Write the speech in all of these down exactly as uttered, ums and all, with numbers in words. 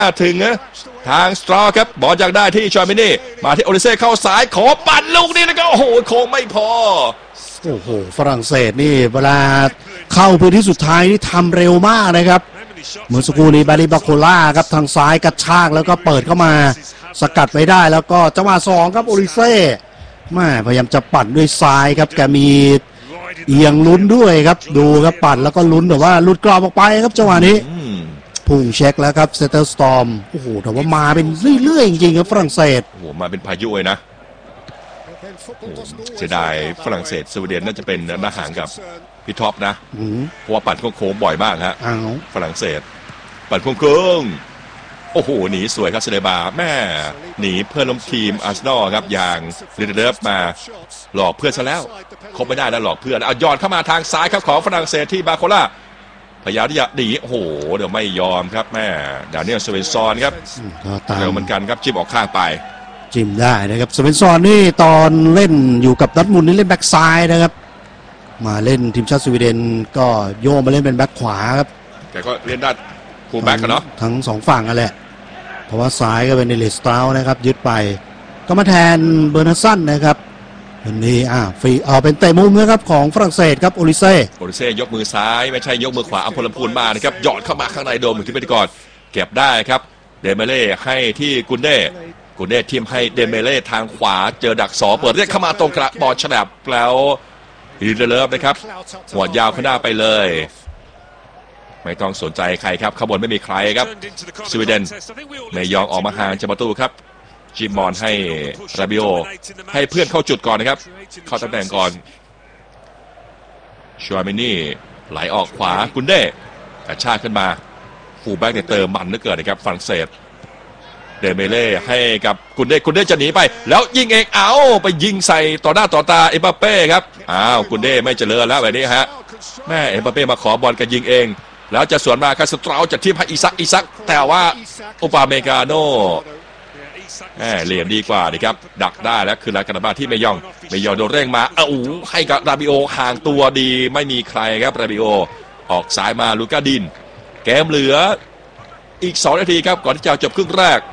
ถึงนะทางสตรอครับบอลจากได้ที่ชอยมินี่มาที่โอลิเซ่เข้าสายขอปั่นลูกนี้แล้วก็โอ้โหโค้งไม่พอโอ้โหฝรั่งเศสนี่เวลาเข้าพื้นที่สุดท้ายนี่ทำเร็วมากนะครับเมื่อสักครู่นี้บาริบาโคล่าครับทางซ้ายกระชากแล้วก็เปิดเข้ามาสกัดไม่ได้แล้วก็จังหวะสองครับโอลิเซ่แม่พยายามจะปั่นด้วยซ้ายครับแกมีเอียงลุ้นด้วยครับดูครับปั่นแล้วก็ลุ้นแต่ว่าหลุดกรอบออกไปครับจังหวะนี้พุ่งเช็คแล้วครับเซเตอร์สตอร์มโอ้โหแต่ว่ามาเป็นเรื่อยๆจริงๆครับฝรั่งเศสโอ้โหมาเป็นพายุเลยนะเสียดายฝรั่งเศสสวีเดนน่าจะเป็นหน้าห่างกับพี่ท็อปนะเพราะว่าปั่นโค้งบ่อยมากฮะฝรั่งเศสปั่นโค้งโอ้โหหนีสวยครับเซเลบาแม่หนีเพื่อนล้มทีมอาร์เซนอลครับอย่างลิเดเดฟมาหลอกเพื่อนซะแล้วคบไม่ได้แล้วหลอกเพื่อนเอาย้อนเข้ามาทางซ้ายครับของฝรั่งเศสที่บาโคล่าพยายามที่จะหนีโอ้โหเดี๋ยวไม่ยอมครับแม่ดานิเอลสเวนซอนครับเร็วเหมือนกันครับจิ้มออกข้างไปจิ้มได้นะครับสเวนซอนนี่ตอนเล่นอยู่กับดอร์ทมุนด์นี่เล่นแบ็กซ้ายนะครับมาเล่นทีมชาติสวีเดนก็โยกมาเล่นเป็นแบ็กขวาครับแต่ก็เล่นได้ฟูลแบ็กกันเนาะทั้งสองฝั่งกันแหละเพราะว่าซ้ายก็เป็นเนลิสตาวนะครับยึดไปก็มาแทนเบอร์นัสสันนะครับวันนี้อ่าฟรีเอาเป็นเตะมุมนะครับของฝรั่งเศสครับโอลิเซ่โอลิเซ่ยกมือซ้ายไม่ใช่ยกมือขวาอัมพลพูนมานะครับหยอดเข้ามาข้างในโดมถึงเป็นก่อนเก็บได้ครับเดเมเล่ให้ที่กุนเด้กุนเด้ทีมให้เดเมเล่ทางขวาเจอดักสอเปิดเรียกเข้ามาตรงกระบอลฉลับแล้วลีเดเลฟนะครับหัวยาวข้างหน้าไปเลยไม่ต้องสนใจใครครับข้างบนไม่มีใครครับสวีเดนไม่ยอมออกมาห่างจากประตูครับจิมบอลให้ราบิโอให้เพื่อนเข้าจุดก่อนนะครับเข้าตำแหน่งก่อนชัวมินี่ไหลออกขวากุนเด้กระชากขึ้นมาฟูลแบ็กเนี่ยเติมมันนึกเกิดนะครับฝรั่งเศสเดเมเล่ให้กับกุนเด้กุนเด้จะหนีไปแล้วยิงเองเอาไปยิงใส่ต่อหน้าต่อตาเอ็มบัปเป้ครับอ้าวกุนเด้ไม่เจริญแล้วแบบนี้ฮะแม่เอ็มบัปเป้มาขอบอลกันยิงเองแล้วจะสวนมาคาสตราจะทิมให้อิซักอิซักแต่ว่าอุปาเมกาโนเหลี่ยมดีกว่าดีครับดักได้แล้วคือลากานาบาที่ไม่ยองไม่ยองโดนเร่งมาเอ้าให้กับราบิโอห่างตัวดีไม่มีใครครับราบิโอออกสายมาลูก้าดินเกมเหลืออีกสองนาทีครับก่อนที่จะจบครึ่งแรก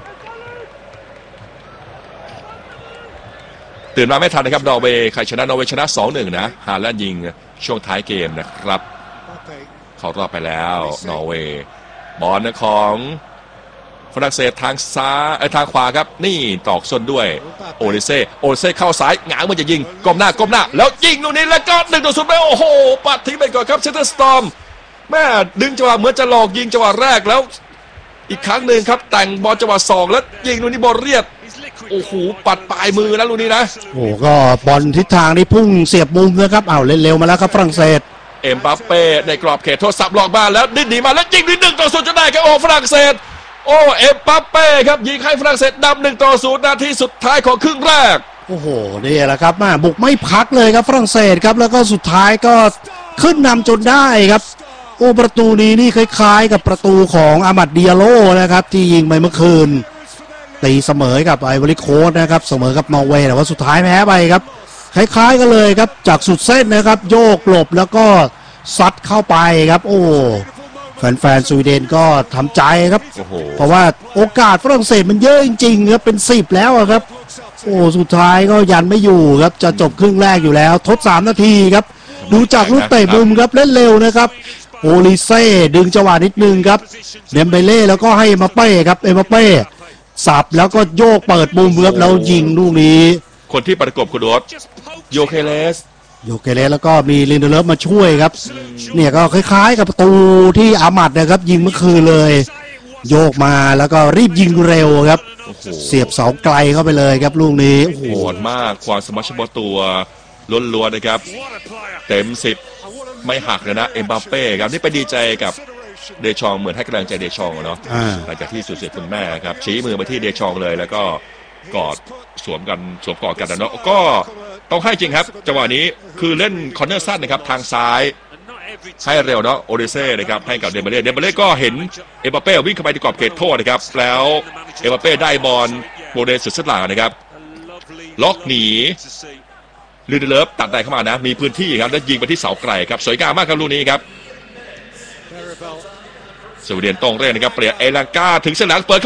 ตื่นมาไม่ทันนะครับนอร์เวย์ใครชนะนอร์เวย์ชนะ สองหนึ่ง นะฮาแลนด์ยิงช่วงท้ายเกมนะครับเข้ารอบไปแล้วนอร์เวย์บอลของฝรั่งเศสทางซ้ายทางขวาครับนี่ตอกส้นด้วยโอลิเซ่โอลิเซ่เข้าซ้ายหงายมันจะยิงก้มหน้าก้มหน้าแล้วยิงลูกนี้แล้วก็หนึ่งต่อศูนย์ไปโอ้โหปัดทิ้งไปก่อนครับเซนเตอร์สตอร์มแม่ดึงจังหวะเหมือนจะหลอกยิงจังหวะแรกแล้วอีกครั้งหนึ่งครับแต่งบอลจังหวะสองแล้วยิงลูกนี้บอลเรียดโอ้โหปัดปลายมือนะลูกนี้นะโอ้ก็บอลทิศทางนี้พุ่งเสียบมุมนะครับอ้าวเล่นเร็วมาแล้วครับฝรั่งเศสเอ็มบัปเป้ในกรอบเขตโทษสับหลอกมาแล้วดิ้นหนีมาแล้วยิงหนึ่งต่อศูนย์จะได้ครับโอ้ฝรั่งเศสโอ้เอ็มบัปเป้ครับยิงให้ฝรั่งเศสนำหนึ่งต่อศูนย์นาทีสุดท้ายของครึ่งแรกโอ้โหนี่แหละครับมาบุกไม่พักเลยครับฝรั่งเศสครับแล้วก็สุดท้ายก็ขึ้นนำจนได้ครับโอ้ประตูนี้นี่คล้ายๆกับประตูของอามัดดิอาโลนะครับที่ยิงไปเมื่อคืนตีเสมอกับไอวอรี่โค้ชนะครับเสมอกับนอร์เวย์แต่ว่าสุดท้ายแพ้ไปครับคล้ายๆกันเลยครับจากสุดเส้นนะครับโยกหลบแล้วก็ซัดเข้าไปครับโอ้แฟนๆสวีเดนก็ทำใจครับเพราะว่าโอกาสฝรั่งเศสมันเยอะจริงๆครับเป็นสิบแล้วครับโอ้สุดท้ายก็ยันไม่อยู่ครับจะจบครึ่งแรกอยู่แล้วทดสามนาทีครับดูจากลูกเตะมุมครับเล่นเร็วนะครับโอลิเซ่ดึงจังหวะนิดนึงครับเดมเบเล่แล้วก็ให้เอ็มบัปเป้ครับเอ็มบัปเป้สับแล้วก็โยกเปิดมุมครับแล้วยิงลูกนี้คนที่ประกบคุณโอ๊ตโยเคเลสโยเคเลสแล้วก็มีลินเดเลฟมาช่วยครับเนี่ยก็คล้ายๆกับประตูที่อามัดนะครับยิงเมื่อคืนเลยโยกมาแล้วก็รีบยิงเร็วครับเสียบเสาไกลเข้าไปเลยครับลูกนี้โหดมากความสมรรถเฉพาะตัวล้วนๆนะครับเต็มสิบไม่หักเลยนะเอ็มบัปเป้ครับนี่ไปดีใจกับเดชองเหมือนให้กำลังใจเดชองเนาะหลังจากที่สูญเสียคุณแม่ครับชี้มือมาที่เดชองเลยแล้วก็กอดสวมกันสวมกอดกันนะเนาะก็ต้องให้จริงครับจังหวะนี้คือเล่นคอร์เนอร์สั้นนะครับทางซ้ายให้เร็วเนาะโอลิเซ่นะครับให้กับเดมเบเล่เดมเบเล่ก็เห็นเอ็มบัปเป้วิ่งเข้าไปที่กรอบเขตโทษนะครับแล้วเอ็มบัปเป้ได้บอลโมเดลสุดสลานะครับล็อกหนีลินเดเลฟตัดได้เข้ามานะมีพื้นที่ครับแล้วยิงไปที่เสาไกลครับสวยงามมากครับลูกนี้ครับสวีเดนต้องเร่งนะครับเปลี่ยนเอลังกาถึงเส้นหลังเปิด